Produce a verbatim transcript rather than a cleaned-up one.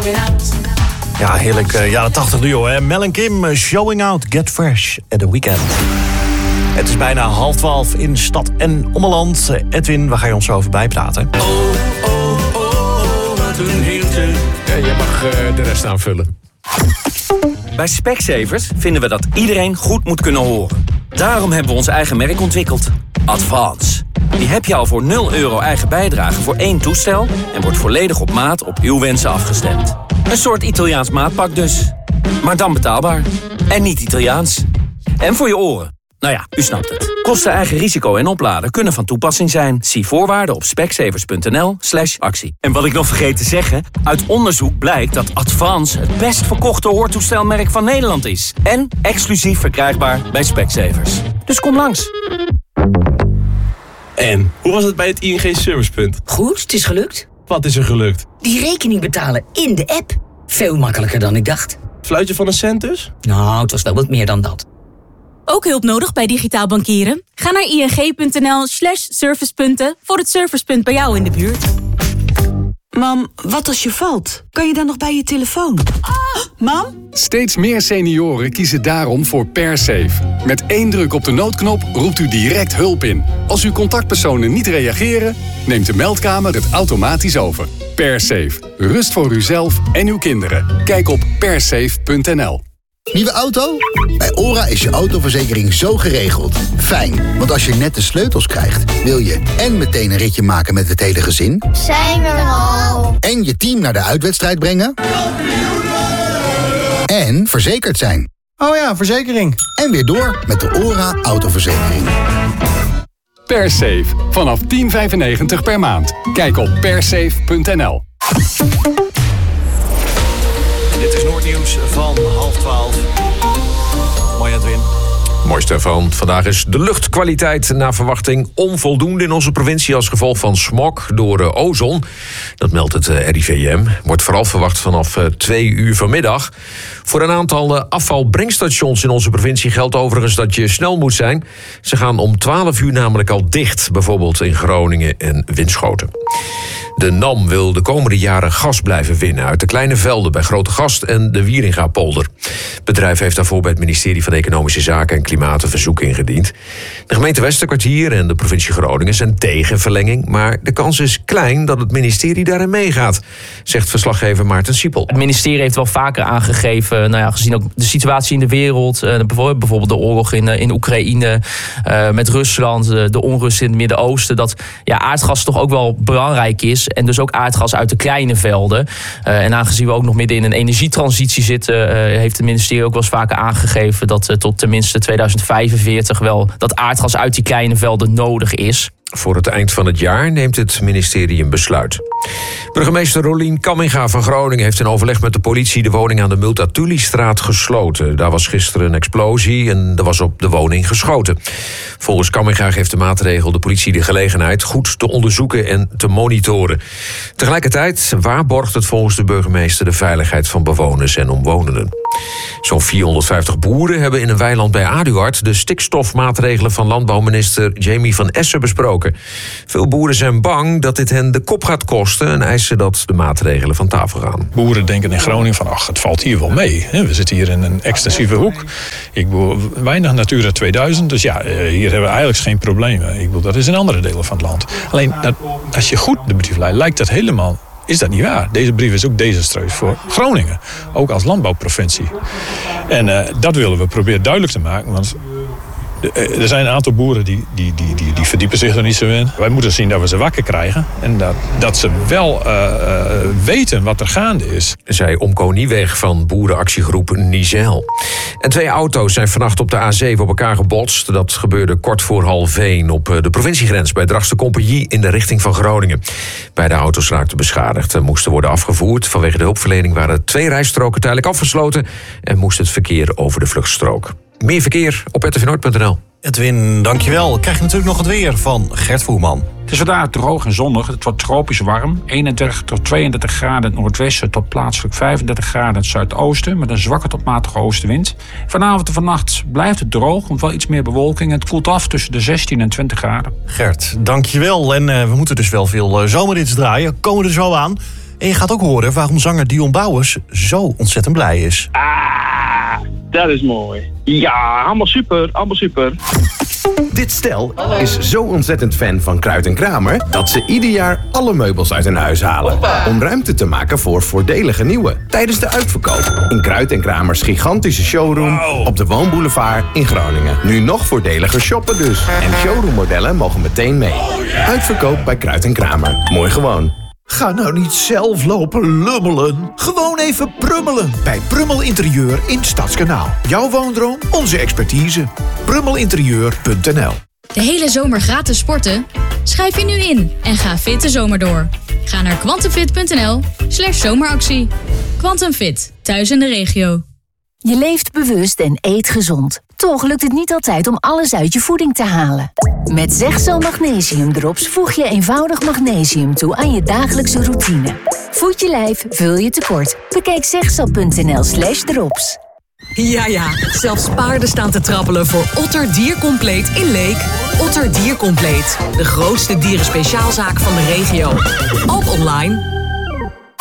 Ja, heerlijk uh, jaren tachtig duo, hè. Mel en Kim, uh, Showing Out, Get Fresh at the Weekend. Het is bijna half twaalf in stad en ommeland. Uh, Edwin, waar ga je ons zo over bijpraten? Oh, oh, oh, wat een hitte. Ja, jij mag uh, de rest aanvullen. Bij Specsavers vinden we dat iedereen goed moet kunnen horen. Daarom hebben we ons eigen merk ontwikkeld. Advance. Die heb je al voor nul euro eigen bijdrage voor één toestel en wordt volledig op maat op uw wensen afgestemd. Een soort Italiaans maatpak dus. Maar dan betaalbaar. En niet Italiaans. En voor je oren. Nou ja, u snapt het. Kosten, eigen risico en opladen kunnen van toepassing zijn. Zie voorwaarden op specsavers.nl slash actie. En wat ik nog vergeet te zeggen, uit onderzoek blijkt dat Advance het best verkochte hoortoestelmerk van Nederland is. En exclusief verkrijgbaar bij Specsavers. Dus kom langs. En, hoe was het bij het I N G Servicepunt? Goed, het is gelukt. Wat is er gelukt? Die rekening betalen in de app. Veel makkelijker dan ik dacht. Fluitje van een cent dus? Nou, het was wel wat meer dan dat. Ook hulp nodig bij digitaal bankieren? Ga naar ing.nl slash servicepunten voor het servicepunt bij jou in de buurt. Mam, wat als je valt? Kan je dan nog bij je telefoon? Ah, mam? Steeds meer senioren kiezen daarom voor PerSafe. Met één druk op de noodknop roept u direct hulp in. Als uw contactpersonen niet reageren, neemt de meldkamer het automatisch over. PerSafe. Rust voor uzelf en uw kinderen. Kijk op persafe punt n l. Nieuwe auto? Bij OHRA is je autoverzekering zo geregeld. Fijn, want als je net de sleutels krijgt, wil je en meteen een ritje maken met het hele gezin. Zijn we er al? En je team naar de uitwedstrijd brengen. En verzekerd zijn. Oh ja, verzekering. En weer door met de OHRA autoverzekering. PerSafe. Vanaf tien vijfennegentig per maand. Kijk op persafe punt n l. Dit is Noordnieuws van half twaalf. Mooi, Edwin. Mooi, Stefan. Vandaag is de luchtkwaliteit naar verwachting onvoldoende in onze provincie als gevolg van smog door uh, ozon. Dat meldt het uh, R I V M. Wordt vooral verwacht vanaf uh, twee uur vanmiddag. Voor een aantal uh, afvalbrengstations in onze provincie geldt overigens dat je snel moet zijn. Ze gaan om twaalf uur namelijk al dicht, bijvoorbeeld in Groningen en Winschoten. De N A M wil de komende jaren gas blijven winnen uit de kleine velden bij Grootegast en de Wieringa-polder. Het bedrijf heeft daarvoor bij het ministerie van Economische Zaken en Klimaat een verzoek ingediend. De gemeente Westerkwartier en de provincie Groningen zijn tegen verlenging, maar de kans is klein dat het ministerie daarin meegaat, zegt verslaggever Maarten Siepel. Het ministerie heeft wel vaker aangegeven, nou ja, gezien ook de situatie in de wereld, bijvoorbeeld de oorlog in, in Oekraïne, met Rusland, de onrust in het Midden-Oosten, dat ja, aardgas toch ook wel belangrijk is. En dus ook aardgas uit de kleine velden. Uh, en aangezien we ook nog midden in een energietransitie zitten, Uh, heeft het ministerie ook wel eens vaker aangegeven dat uh, tot tenminste tweeduizend vijfenveertig wel dat aardgas uit die kleine velden nodig is. Voor het eind van het jaar neemt het ministerie een besluit. Burgemeester Rolien Kamminga van Groningen heeft in overleg met de politie de woning aan de Multatulistraat gesloten. Daar was gisteren een explosie en er was op de woning geschoten. Volgens Kamminga geeft de maatregel de politie de gelegenheid goed te onderzoeken en te monitoren. Tegelijkertijd waarborgt het volgens de burgemeester de veiligheid van bewoners en omwonenden. Zo'n vierhonderdvijftig boeren hebben in een weiland bij Aduard de stikstofmaatregelen van landbouwminister Jamie van Essen besproken. Veel boeren zijn bang dat dit hen de kop gaat kosten en eisen dat de maatregelen van tafel gaan. Boeren denken in Groningen van, ach, het valt hier wel mee. We zitten hier in een extensieve hoek. Ik bedoel, weinig Natura tweeduizend, dus ja, hier hebben we eigenlijk geen problemen. Ik bedoel, dat is in andere delen van het land. Alleen, als je goed de brief leidt, lijkt dat helemaal, is dat niet waar. Deze brief is ook desastreus voor Groningen, ook als landbouwprovincie. En uh, dat willen we proberen duidelijk te maken, want er zijn een aantal boeren die, die, die, die, die verdiepen zich er niet zo in. Wij moeten zien dat we ze wakker krijgen. En dat, dat ze wel uh, uh, weten wat er gaande is. Zei Omco Nieweg van boerenactiegroep Nizel. En twee auto's zijn vannacht op de A zeven op elkaar gebotst. Dat gebeurde kort voor half één op de provinciegrens bij Drachtster Compagnie in de richting van Groningen. Beide auto's raakten beschadigd en moesten worden afgevoerd. Vanwege de hulpverlening waren twee rijstroken tijdelijk afgesloten en moest het verkeer over de vluchtstrook. Meer verkeer op r t v noord punt n l. Edwin, dankjewel. Krijg je natuurlijk nog het weer van Gert Voerman. Het is vandaag droog en zonnig. Het wordt tropisch warm. eenendertig tot tweeëndertig graden in het noordwesten tot plaatselijk vijfendertig graden in het zuidoosten. Met een zwakke tot matige oostenwind. Vanavond en vannacht blijft het droog. Komt wel iets meer bewolking. En het koelt af tussen de zestien en twintig graden. Gert, dankjewel. En uh, we moeten dus wel veel uh, zomerrits draaien. Komen er zo aan. En je gaat ook horen waarom zanger Dion Bouwers zo ontzettend blij is. Ah, dat is mooi. Ja, allemaal super, allemaal super. Dit stel is zo ontzettend fan van Kruid en Kramer dat ze ieder jaar alle meubels uit hun huis halen. Om ruimte te maken voor voordelige nieuwe. Tijdens de uitverkoop in Kruid en Kramers gigantische showroom op de Woonboulevard in Groningen. Nu nog voordeliger shoppen dus. En showroommodellen mogen meteen mee. Uitverkoop bij Kruid en Kramer. Mooi gewoon. Ga nou niet zelf lopen lummelen. Gewoon even prummelen bij Prummel Interieur in Stadskanaal. Jouw woondroom, onze expertise. prummelinterieur punt n l. De hele zomer gratis sporten? Schrijf je nu in en ga fit de zomer door. Ga naar quantumfit punt n l slash zomeractie. Quantumfit, thuis in de regio. Je leeft bewust en eet gezond. Toch lukt het niet altijd om alles uit je voeding te halen. Met Zegzo Magnesium Drops voeg je eenvoudig magnesium toe aan je dagelijkse routine. Voed je lijf, vul je tekort. Bekijk zegzo punt n l slash drops. Ja, ja, zelfs paarden staan te trappelen voor Otter Diercompleet in Leek. Otter Diercompleet, de grootste dierenspeciaalzaak van de regio. Ook online.